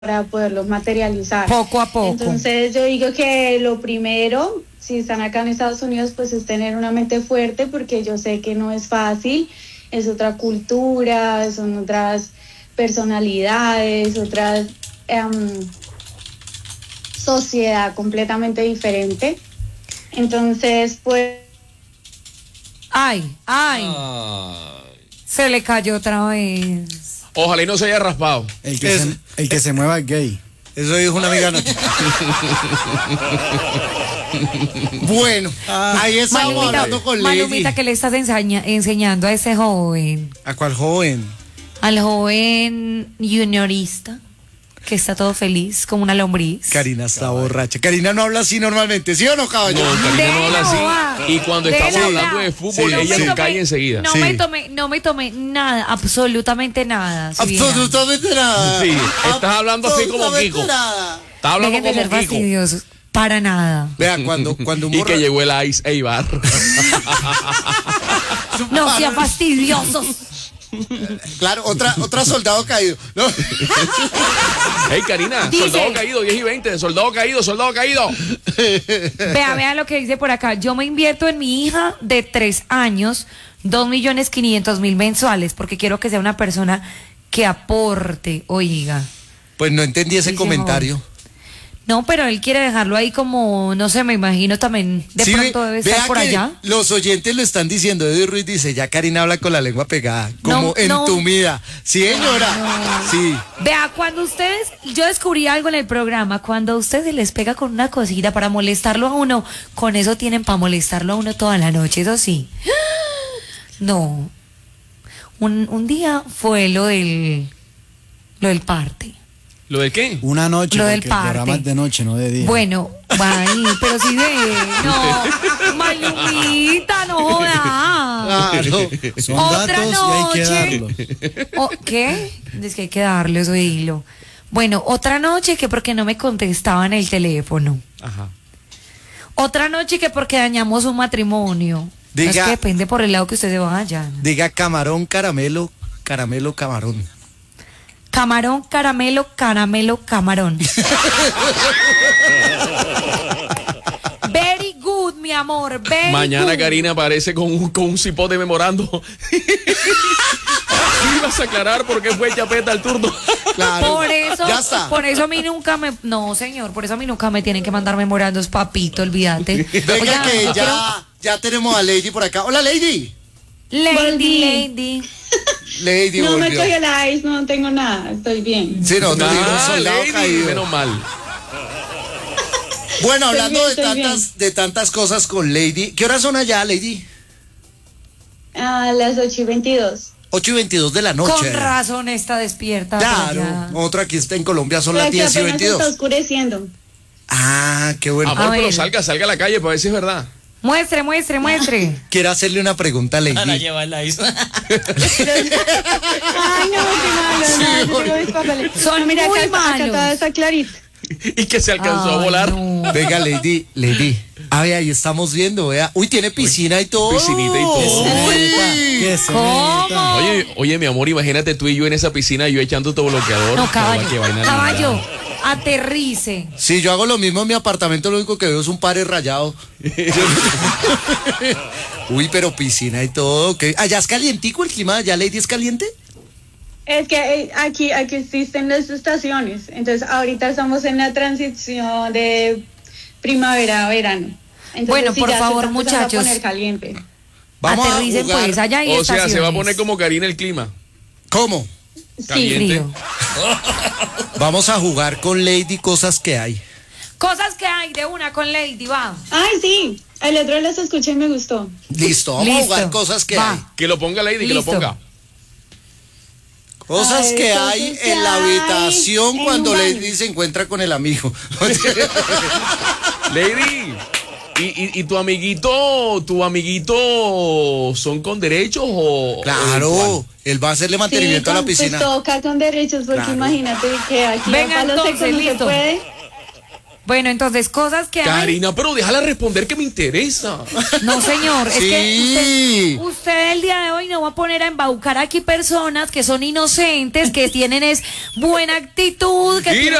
para poderlo materializar. Poco a poco. Entonces yo digo que lo primero, si están acá en Estados Unidos, pues es tener una mente fuerte, porque yo sé que no es fácil, es otra cultura, son otras personalidades, otras sociedad completamente diferente. Entonces, pues... Ay, se le cayó otra vez. Ojalá y no se haya raspado. El que se mueva es gay. Eso dijo una amiga. Bueno, ahí estamos hablando con Lady. Malumita, ¿qué le estás enseñando a ese joven? ¿A cuál joven? Al joven juniorista, que está todo feliz, como una lombriz. Karina está borracha. Karina no habla así normalmente, ¿sí o no, caballero? No, Karina no habla así. Y cuando estamos hablando de fútbol, ella se cae enseguida. No me tomé nada, absolutamente nada. Absolutamente nada. Sí, estás hablando así como Kiko. Nada. Estás hablando Dejen de ser como Kiko. fastidiosos. Para nada. Vea, cuando un Y que llegó el Ice Eibar. No sean fastidiosos. Claro, otra soldado caído. ¿No? Hey, Karina, Dice, soldado caído, 10 y 20, soldado caído. Vea lo que dice por acá. Yo me invierto en mi hija de 3 años, 2.500.000 mensuales, porque quiero que sea una persona que aporte, oiga. Pues no entendí ese comentario. No, pero él quiere dejarlo ahí como, no sé, me imagino también, de pronto debe estar por allá. Los oyentes lo están diciendo. Eddie Ruiz dice, ya Karina habla con la lengua pegada, como entumida. Sí, señora. No. Sí. Vea, cuando ustedes, yo descubrí algo en el programa, cuando a ustedes les pega con una cosita para molestarlo a uno, con eso tienen para molestarlo a uno toda la noche, eso sí. No. Un día fue lo del parte. ¿Lo de qué? Una noche, lo porque del parte. El programa es de noche, no de día. Bueno, pero sí no, Malumita, no joda. Claro. Son Otra datos noche. y hay que darlos. ¿Qué? Es que hay que darles, oílo. Bueno, otra noche que porque no me contestaban el teléfono. Ajá. Otra noche que porque dañamos un matrimonio. Diga, es que depende por el lado que usted se vaya. Diga camarón, caramelo, caramelo, camarón. Camarón, caramelo, camarón. Very good, mi amor. Very Mañana good. Karina aparece con un cipote memorando. Ibas a aclarar por qué fue chapeta al turno. Claro. Por eso a mí nunca me... No, señor, por eso a mí nunca me tienen que mandar memorandos, papito, olvídate. Venga, Oiga, que ya tenemos a Lady por acá. Hola, Lady. Lady. Lady no volvió. me cogió la ice, no tengo nada, estoy bien. Sí, no, soldado Lady, caído. menos mal. Bueno, hablando Estoy bien. de tantas cosas con Lady. ¿Qué horas son allá, Lady? A las 8:22. 8:22 de la noche. Con razón está despierta. Claro, otra aquí está en Colombia, son las Aquí apenas 10:22. está oscureciendo. Ah, qué bueno. Amor, pero ver. salga a la calle para ver si es verdad. Muestre. Quiero hacerle una pregunta a Lady. Para llevar la isla. Ay, no, qué malo, no, yo tengo mis papeles. Son Mira, muy acá malos. todo está clarito. Y que se alcanzó a Ay, volar. no. Venga, Lady. A ver, ahí estamos viendo, vea. Uy, tiene piscina y todo. Piscinita y todo. ¿Qué se ¿Cómo? meta? Oye, mi amor, imagínate tú y yo en esa piscina, yo echando tu bloqueador. No, caballo. Qué vaina Caballo, linda. aterrice. Sí, yo hago lo mismo en mi apartamento, lo único que veo es un par rayado. Uy, pero piscina y todo. ¿Qué? ¿Allá es calientico el clima? ¿Allá, Lady, es caliente? Es que aquí existen las estaciones, entonces ahorita estamos en la transición de primavera a verano. Entonces, Bueno, por ya se favor, está empezando muchachos. a poner caliente. Vamos Aterricen a jugar. pues, allá hay O sea, se va a estaciones. poner como Karina el clima. ¿Cómo? Caliente. Frío. Vamos a jugar con Lady cosas que hay. Cosas que hay de una con Lady, va. Ay, sí, el otro los escuché y me gustó. Listo, vamos Listo. a jugar cosas que Va. hay. Que lo ponga Lady, que lo Listo. ponga. Cosas Ay, que cosas hay que en la hay habitación en cuando un baño. Lady se encuentra con el amigo. Lady, ¿y tu amiguito son con derechos o Claro, él va a hacerle mantenimiento a la piscina. Pues toca con derechos, porque Claro. imagínate que aquí Venga, para los entonces, sexos no se listo. puede. Bueno, entonces, cosas que hay. Karina, pero déjala responder que me interesa. No, señor, es Sí. que usted el día de hoy no va a poner a embaucar aquí personas que son inocentes, que tienen buena actitud, que Mira,